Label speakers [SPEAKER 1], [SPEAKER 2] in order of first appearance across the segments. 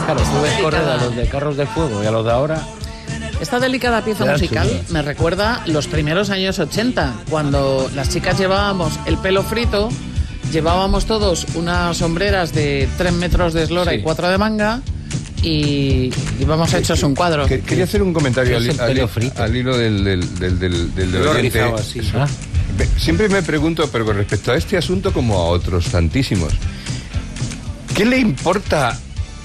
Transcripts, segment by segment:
[SPEAKER 1] Claro, tú ves correr a los de carros de fuego y a los de ahora...
[SPEAKER 2] Esta delicada pieza musical me recuerda los primeros años 80, cuando las chicas llevábamos el pelo frito, llevábamos todos unas sombreras de 3 metros de eslora y 4 de manga y íbamos hechos un cuadro.
[SPEAKER 3] Quería hacer un comentario al hilo del oyente.
[SPEAKER 1] Así, ¿no?
[SPEAKER 3] Siempre me pregunto, pero con respecto a este asunto como a otros tantísimos, ¿qué le importa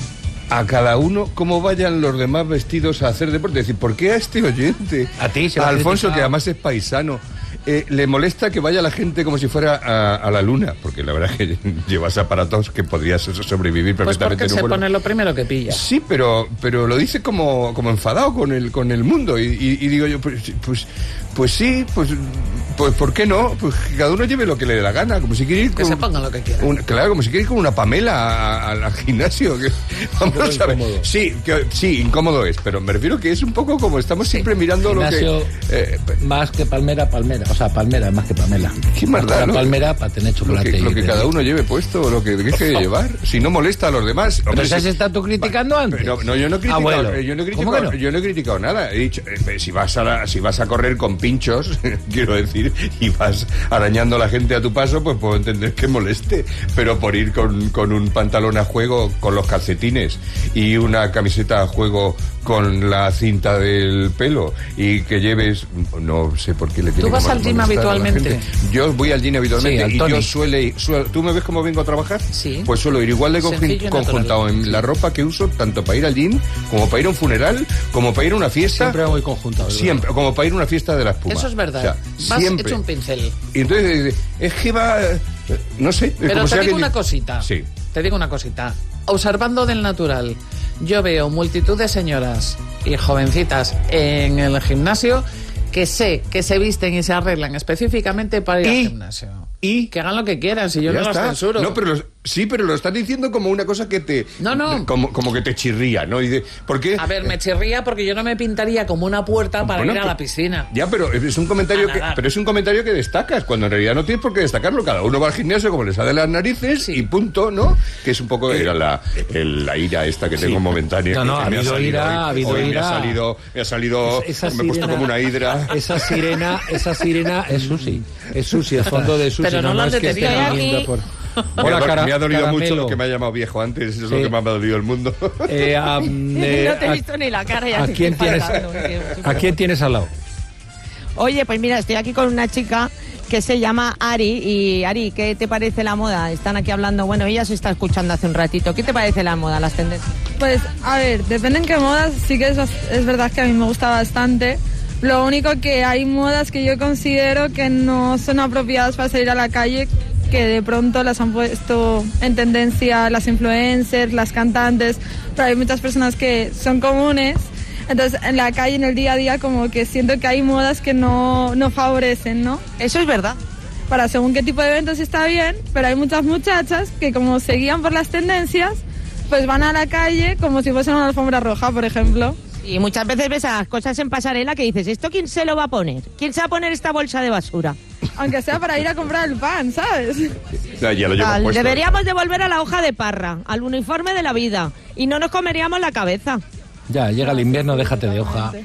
[SPEAKER 3] a cada uno cómo vayan los demás vestidos a hacer deporte? Es decir, ¿por qué a este oyente,
[SPEAKER 1] a ti,
[SPEAKER 3] a Alfonso, que además es paisano, le molesta que vaya la gente como si fuera a la luna? Porque la verdad es que llevas aparatos que podrías sobrevivir perfectamente.
[SPEAKER 2] Pues porque se pone lo primero que pilla.
[SPEAKER 3] Sí, pero lo dice como enfadado con el mundo. Y digo yo, pues sí, pues ¿por qué no? Pues que cada uno lleve lo que le dé la gana, como si quiere ir
[SPEAKER 2] que se ponga lo que quiera.
[SPEAKER 3] Claro, como si quiere ir con una Pamela al gimnasio. Vamos a ver. Sí, incómodo es, pero me refiero que es un poco como estamos siempre mirando
[SPEAKER 1] gimnasio,
[SPEAKER 3] lo que...
[SPEAKER 1] más que palmera. O sea, palmera es más que Pamela.
[SPEAKER 3] ¿Qué más da, no?
[SPEAKER 1] Palmera para tener chocolate.
[SPEAKER 3] Lo que cada uno lleve puesto, lo que deje de llevar. Si no molesta a los demás.
[SPEAKER 1] Pero hombre, ¿has estado tú criticando antes?
[SPEAKER 3] No, yo no he criticado. Yo no he criticado nada. He dicho, si vas a correr con pinchos, quiero decir, y vas arañando a la gente a tu paso, pues puedo entender que moleste. Pero por ir con un pantalón a juego, con los calcetines, y una camiseta a juego con la cinta del pelo, y que lleves, no sé por qué le tiene.
[SPEAKER 2] ¿Tú vas al gym habitualmente?
[SPEAKER 3] Yo voy al gym habitualmente,
[SPEAKER 1] sí,
[SPEAKER 3] y yo suelo. ¿Tú me ves cómo vengo a trabajar?
[SPEAKER 2] Sí.
[SPEAKER 3] Pues suelo ir igual de conjuntado en la ropa que uso, tanto para ir al gym, como para ir a un funeral, como para ir a una fiesta.
[SPEAKER 1] Siempre voy conjuntado.
[SPEAKER 3] Siempre, como para ir a una fiesta de la espuma.
[SPEAKER 2] Eso es verdad. O sea, vas
[SPEAKER 3] siempre.
[SPEAKER 2] hecho un pincel.
[SPEAKER 3] Y entonces, es que va... No sé.
[SPEAKER 2] Pero te digo una cosita.
[SPEAKER 3] Sí.
[SPEAKER 2] Te digo una cosita. Observando del natural, yo veo multitud de señoras y jovencitas en el gimnasio que sé que se visten y se arreglan específicamente para ir al gimnasio. Y que hagan lo que quieran, si yo no los censuro.
[SPEAKER 3] No, pero lo estás diciendo como una cosa que te...
[SPEAKER 2] No.
[SPEAKER 3] Como que te chirría, ¿no? ¿Por qué?
[SPEAKER 2] A ver, me chirría porque yo no me pintaría como una puerta para ir a la piscina.
[SPEAKER 3] Ya, pero es un comentario que destacas, cuando en realidad no tienes por qué destacarlo. Cada uno va al gimnasio como le sale las narices y punto, ¿no? Que es un poco era la ira esta que tengo momentánea.
[SPEAKER 1] No, ha habido ira.
[SPEAKER 3] Me ha salido me he puesto como una hidra.
[SPEAKER 1] Esa sirena es Susi. Es Susi, el fondo de Susi.
[SPEAKER 2] Pero no lo han detenido aquí.
[SPEAKER 3] Me ha dolido mucho lo que me ha llamado viejo antes. Eso es lo que más me ha dolido el mundo.
[SPEAKER 4] No te he visto ni la cara.
[SPEAKER 1] ¿A quién tienes al lado?
[SPEAKER 4] Oye, pues mira, estoy aquí con una chica que se llama Ari. Y Ari, ¿qué te parece la moda? Están aquí hablando, bueno, ella se está escuchando hace un ratito. ¿Qué te parece la moda, las tendencias?
[SPEAKER 5] Pues, a ver, depende en qué modas. Sí que es verdad que a mí me gusta bastante. Lo único que hay modas que yo considero que no son apropiadas para salir a la calle, que de pronto las han puesto en tendencia las influencers, las cantantes, pero hay muchas personas que son comunes. Entonces, en la calle, en el día a día, como que siento que hay modas que no favorecen, ¿no?
[SPEAKER 4] Eso es verdad.
[SPEAKER 5] Para según qué tipo de eventos está bien, pero hay muchas muchachas que como se guían por las tendencias, pues van a la calle como si fuesen una alfombra roja, por ejemplo.
[SPEAKER 4] Y muchas veces ves a las cosas en pasarela que dices, ¿esto quién se lo va a poner? ¿Quién se va a poner esta bolsa de basura?
[SPEAKER 5] Aunque sea para ir a comprar el pan, ¿sabes?
[SPEAKER 3] Ya lo llevo puesto.
[SPEAKER 4] Deberíamos de volver a la hoja de parra, al uniforme de la vida, y no nos comeríamos la cabeza.
[SPEAKER 1] Ya, llega el invierno, déjate de hoja.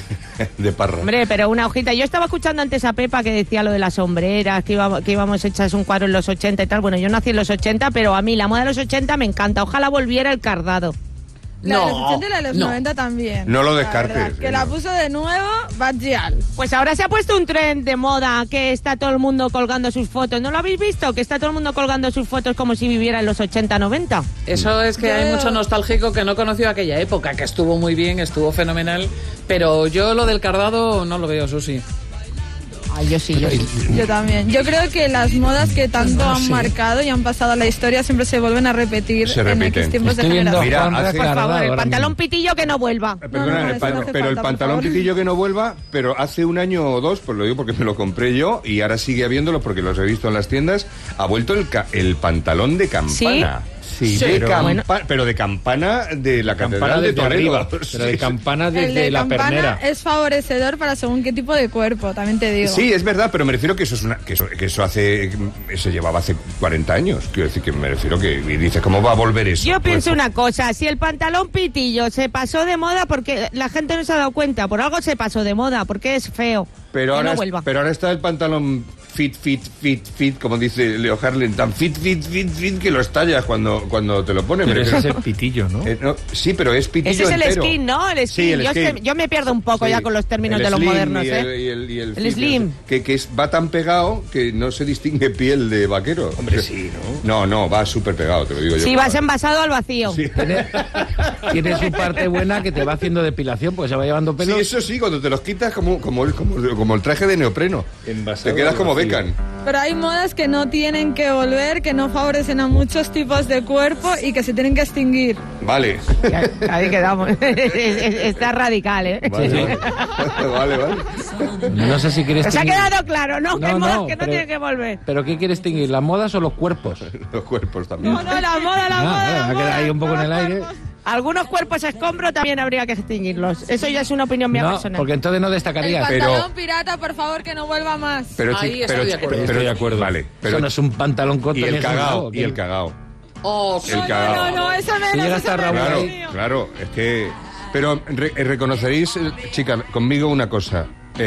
[SPEAKER 3] De parra.
[SPEAKER 4] Hombre, pero una hojita. Yo estaba escuchando antes a Pepa que decía lo de las sombreras, que íbamos hechas un cuadro en los 80 y tal. Bueno, yo nací en los 80, pero a mí la moda de los 80 me encanta. Ojalá volviera el cardado.
[SPEAKER 5] La de los 80 y la de los 90 también.
[SPEAKER 3] No lo descartes.
[SPEAKER 5] Que la puso de nuevo Badial.
[SPEAKER 4] Pues ahora se ha puesto un tren de moda que está todo el mundo colgando sus fotos. ¿No lo habéis visto? Que está todo el mundo colgando sus fotos como si viviera en los 80, 90.
[SPEAKER 2] Eso es que hay mucho nostálgico que no conoció aquella época, que estuvo muy bien, estuvo fenomenal. Pero yo lo del cardado no lo veo, Susi.
[SPEAKER 4] Ay, yo sí.
[SPEAKER 5] Yo también. Yo creo que las modas que tanto han marcado y han pasado a la historia siempre se vuelven a repetir en X tiempos de generación.
[SPEAKER 3] Mira,
[SPEAKER 4] por favor, el pantalón pitillo que no vuelva.
[SPEAKER 3] Perdona, pero el pantalón pitillo que no vuelva, pero hace un año o dos, pues lo digo porque me lo compré yo y ahora sigue habiéndolo porque los he visto en las tiendas, ha vuelto el pantalón de campana.
[SPEAKER 4] ¿Sí?
[SPEAKER 3] Sí, pero de campana de la catedral de Toledo.
[SPEAKER 1] Arriba, pero de campana desde la pernera.
[SPEAKER 5] Es favorecedor para según qué tipo de cuerpo, también te digo.
[SPEAKER 3] Sí, es verdad, pero me refiero que eso se llevaba hace 40 años. Quiero decir que me refiero que y dices, ¿cómo va a volver eso?
[SPEAKER 4] Yo pienso una cosa, si el pantalón pitillo se pasó de moda porque la gente no se ha dado cuenta, por algo se pasó de moda, porque es feo.
[SPEAKER 3] Pero ahora está el pantalón fit, como dice Leo Harlem, tan fit, que lo estallas cuando te lo pones.
[SPEAKER 1] Pero ese es el pitillo, ¿no?
[SPEAKER 3] Sí, pero es pitillo
[SPEAKER 4] ese es el
[SPEAKER 3] entero.
[SPEAKER 4] skin, ¿no? El skin.
[SPEAKER 3] Sí, el skin.
[SPEAKER 4] Yo me pierdo un poco ya con los términos de los modernos,
[SPEAKER 3] y el
[SPEAKER 4] slim.
[SPEAKER 3] Va tan pegado que no se distingue piel de vaquero.
[SPEAKER 1] Hombre, sí, ¿no?
[SPEAKER 3] No, va súper pegado, te lo digo yo.
[SPEAKER 4] Sí, vas envasado al vacío.
[SPEAKER 3] Sí.
[SPEAKER 1] Tiene su parte buena que te va haciendo depilación, porque se va llevando pelo.
[SPEAKER 3] Sí, eso sí, cuando te los quitas como el traje de neopreno.
[SPEAKER 1] Envasado
[SPEAKER 3] te quedas como Beckham.
[SPEAKER 5] Pero hay modas que no tienen que volver, que no favorecen a muchos tipos de cuerpo y que se tienen que extinguir.
[SPEAKER 3] Vale.
[SPEAKER 4] Ahí quedamos. Está radical, ¿eh?
[SPEAKER 3] Vale. Vale.
[SPEAKER 1] No sé si quieres
[SPEAKER 4] Se ha quedado claro, ¿no? Que hay modas que no
[SPEAKER 1] pero,
[SPEAKER 4] tienen que volver.
[SPEAKER 1] ¿Pero qué quieres extinguir? ¿Las modas o los cuerpos?
[SPEAKER 3] Los cuerpos también.
[SPEAKER 4] No, la moda.
[SPEAKER 1] Ha quedado ahí un poco en el aire.
[SPEAKER 4] Algunos cuerpos escombro también habría que extinguirlos. Eso ya es una opinión mía personal.
[SPEAKER 1] Porque entonces no destacarías.
[SPEAKER 5] El pantalón pirata, por favor, que no vuelva más.
[SPEAKER 2] Ahí estoy de acuerdo.
[SPEAKER 1] Estoy de acuerdo.
[SPEAKER 3] Vale.
[SPEAKER 1] Eso no es un pantalón corto.
[SPEAKER 3] Y el cagao.
[SPEAKER 2] Oh,
[SPEAKER 3] El cagao.
[SPEAKER 5] No, eso menos.
[SPEAKER 1] Si llega hasta Raúl.
[SPEAKER 3] Claro, es que... Pero reconoceréis, chicas, conmigo una cosa.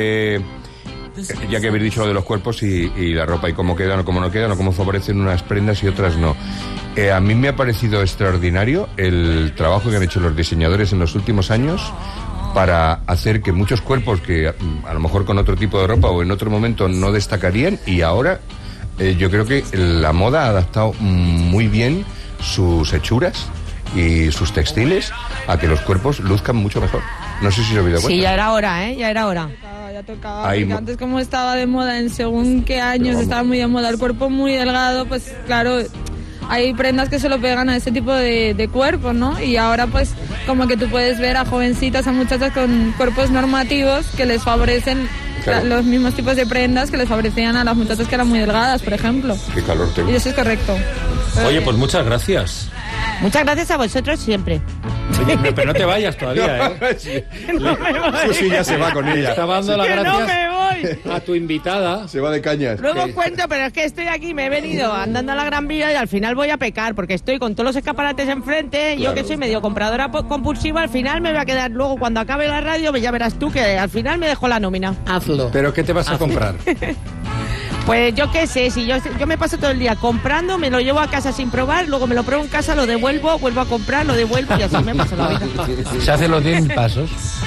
[SPEAKER 3] Ya que habéis dicho lo de los cuerpos y la ropa y cómo quedan o cómo no quedan o cómo favorecen unas prendas y otras no. A mí me ha parecido extraordinario el trabajo que han hecho los diseñadores en los últimos años para hacer que muchos cuerpos que a lo mejor con otro tipo de ropa o en otro momento no destacarían, y ahora yo creo que la moda ha adaptado muy bien sus hechuras y sus textiles a que los cuerpos luzcan mucho mejor. No sé si os habéis dado cuenta.
[SPEAKER 4] Sí, ya era hora, ¿eh? Ya era hora.
[SPEAKER 5] Ya tocaba, porque antes como estaba de moda en según qué años estaba muy de moda el cuerpo muy delgado, pues claro, hay prendas que se lo pegan a ese tipo de cuerpo, ¿no? Y ahora pues como que tú puedes ver a jovencitas, a muchachas con cuerpos normativos que les favorecen los mismos tipos de prendas que les favorecían a las muchachas que eran muy delgadas, por ejemplo.
[SPEAKER 3] Qué calor tengo.
[SPEAKER 5] Y eso es correcto.
[SPEAKER 1] Oye, pues muchas gracias.
[SPEAKER 4] Muchas gracias a vosotros siempre.
[SPEAKER 1] Oye, pero no te vayas todavía, ¿eh?
[SPEAKER 4] No me voy.
[SPEAKER 3] Susi ya se va con ella.
[SPEAKER 1] Estaba dando las
[SPEAKER 4] Que no
[SPEAKER 1] gracias
[SPEAKER 4] me voy.
[SPEAKER 1] a tu invitada.
[SPEAKER 3] Se va de cañas.
[SPEAKER 4] Luego cuento, pero es que estoy aquí, me he venido andando a la Gran Vía y al final voy a pecar porque estoy con todos los escaparates enfrente. Yo que soy medio compradora compulsiva, al final me voy a quedar luego cuando acabe la radio, ya verás tú que al final me dejo la nómina.
[SPEAKER 2] hazlo.
[SPEAKER 1] ¿Pero qué te vas a comprar?
[SPEAKER 4] Pues yo qué sé, si yo me paso todo el día comprando, me lo llevo a casa sin probar, luego me lo pruebo en casa, lo devuelvo, vuelvo a comprar, lo devuelvo y así me paso la vida.
[SPEAKER 1] Se hacen los 10 pasos.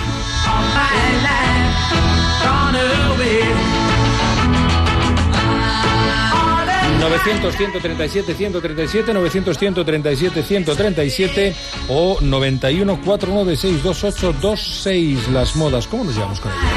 [SPEAKER 1] 900 137 137 900 137 137 o 91 496 2826. Las modas, ¿cómo nos llevamos con ello?